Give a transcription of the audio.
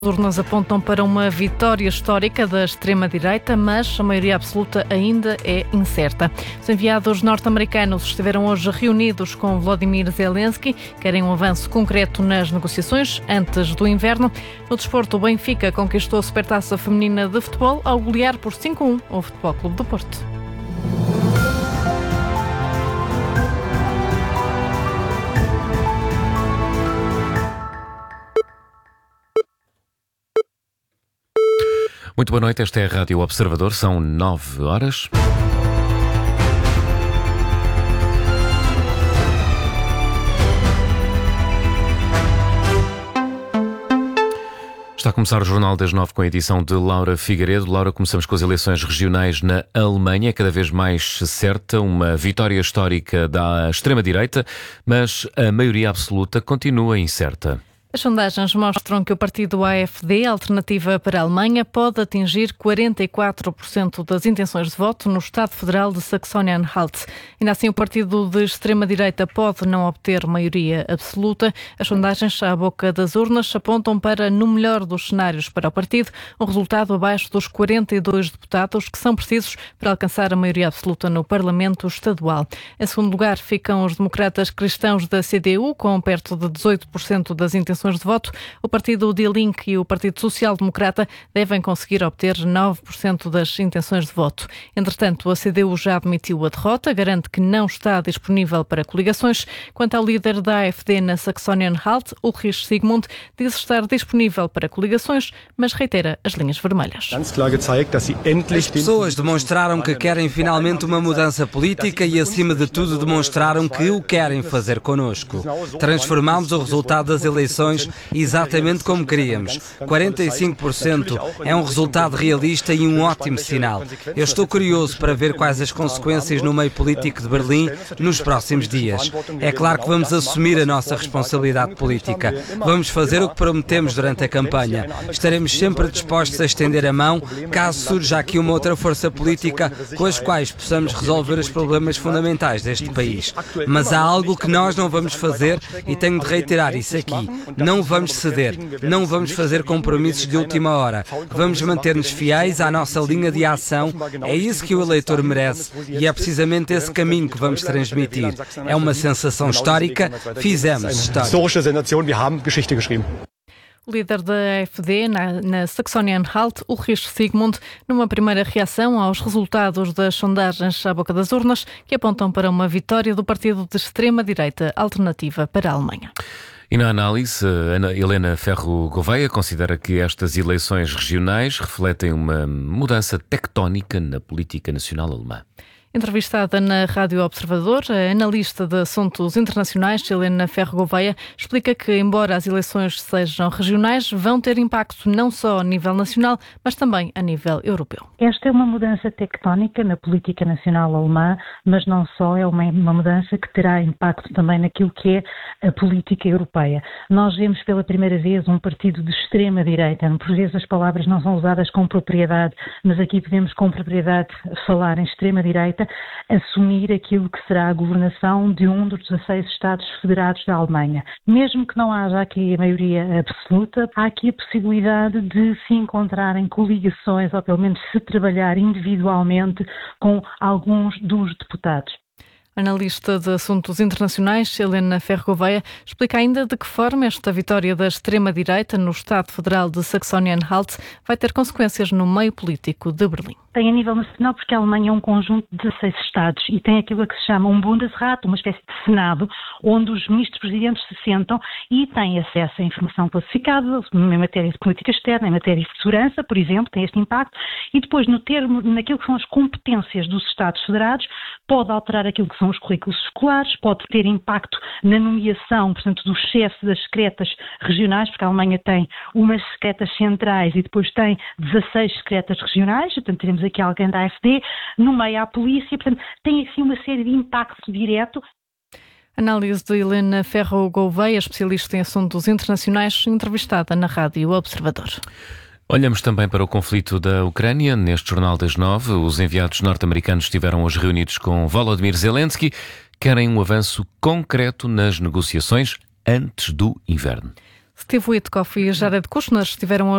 As urnas apontam para uma vitória histórica da extrema-direita, mas a maioria absoluta ainda é incerta. Os enviados norte-americanos estiveram hoje reunidos com Volodymyr Zelensky, querem um avanço concreto nas negociações antes do inverno. No desporto, o Benfica conquistou a Supertaça Feminina de Futebol ao golear por 5-1 o Futebol Clube do Porto. Muito boa noite, esta é a Rádio Observador, são 9 horas. Está a começar o Jornal das 9 com a edição de Laura Figueiredo. Laura, começamos com as eleições regionais na Alemanha, cada vez mais certa, uma vitória histórica da extrema-direita, mas a maioria absoluta continua incerta. As sondagens mostram que o partido AfD, Alternativa para a Alemanha, pode atingir 44% das intenções de voto no Estado Federal de Saxônia-Anhalt. Ainda assim, o partido de extrema-direita pode não obter maioria absoluta. As sondagens à boca das urnas apontam para, no melhor dos cenários para o partido, um resultado abaixo dos 42 deputados que são precisos para alcançar a maioria absoluta no Parlamento Estadual. Em segundo lugar, ficam os democratas cristãos da CDU, com perto de 18% das intenções de voto. O partido Die Linke e o Partido Social Democrata devem conseguir obter 9% das intenções de voto. Entretanto, a CDU já admitiu a derrota, garante que não está disponível para coligações. Quanto ao líder da AfD na Saxônia-Anhalt, Ulrich Sigmund, diz estar disponível para coligações, mas reitera as linhas vermelhas. As pessoas demonstraram que querem finalmente uma mudança política e, acima de tudo, demonstraram que o querem fazer connosco. Transformamos o resultado das eleições exatamente como queríamos. 45% é um resultado realista e um ótimo sinal. Eu estou curioso para ver quais as consequências no meio político de Berlim nos próximos dias. É claro que vamos assumir a nossa responsabilidade política. Vamos fazer o que prometemos durante a campanha. Estaremos sempre dispostos a estender a mão caso surja aqui uma outra força política com as quais possamos resolver os problemas fundamentais deste país. Mas há algo que nós não vamos fazer e tenho de reiterar isso aqui. Não vamos ceder, não vamos fazer compromissos de última hora. Vamos manter-nos fiéis à nossa linha de ação. É isso que o eleitor merece e é precisamente esse caminho que vamos transmitir. É uma sensação histórica, fizemos história. O líder da AfD na Saxônia-Anhalt, Ulrich Sigmund, numa primeira reação aos resultados das sondagens à boca das urnas, que apontam para uma vitória do partido de extrema-direita Alternativa para a Alemanha. E na análise, Ana Helena Ferro Gouveia considera que estas eleições regionais refletem uma mudança tectónica na política nacional alemã. Entrevistada na Rádio Observador, a analista de assuntos internacionais, Helena Ferro Gouveia, explica que, embora as eleições sejam regionais, vão ter impacto não só a nível nacional, mas também a nível europeu. Esta é uma mudança tectónica na política nacional alemã, mas não só, é uma mudança que terá impacto também naquilo que é a política europeia. Nós vemos pela primeira vez um partido de extrema-direita, por vezes as palavras não são usadas com propriedade, mas aqui podemos com propriedade falar em extrema-direita, assumir aquilo que será a governação de um dos 16 Estados Federados da Alemanha. Mesmo que não haja aqui a maioria absoluta, há aqui a possibilidade de se encontrarem coligações, ou pelo menos se trabalhar individualmente com alguns dos deputados. Analista de assuntos internacionais, Helena Ferro Gouveia, explica ainda de que forma esta vitória da extrema-direita no Estado Federal de Saxônia-Anhalt vai ter consequências no meio político de Berlim. Tem a nível nacional porque a Alemanha é um conjunto de 16 Estados e tem aquilo que se chama um Bundesrat, uma espécie de Senado, onde os ministros-presidentes se sentam e têm acesso à informação classificada em matéria de política externa, em matéria de segurança, por exemplo, tem este impacto, e depois naquilo que são as competências dos Estados Federados, pode alterar aquilo que são os currículos escolares, pode ter impacto na nomeação, portanto, dos chefes das secretas regionais, porque a Alemanha tem umas secretas centrais e depois tem 16 secretas regionais, portanto, teremos aqui alguém da AfD, nomeia a polícia, portanto, tem assim uma série de impactos direto. Análise de Helena Ferro Gouveia, especialista em assuntos internacionais, entrevistada na Rádio Observador. Olhamos também para o conflito da Ucrânia. Neste Jornal das 9, os enviados norte-americanos estiveram hoje reunidos com Volodymyr Zelensky. Querem um avanço concreto nas negociações antes do inverno. Steve Witkoff e Jared Kushner estiveram